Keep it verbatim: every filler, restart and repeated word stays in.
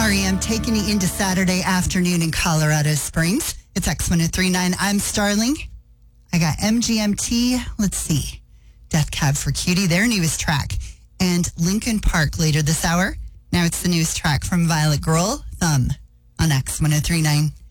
R E M taking you into Saturday afternoon in Colorado Springs. It's X one oh three nine. I'm Starling. I got M G M T. Let's see. Death Cab for Cutie, their newest track. And Linkin Park later this hour. Now it's the newest track from Violet Grohl, Thumb, on X one oh three nine.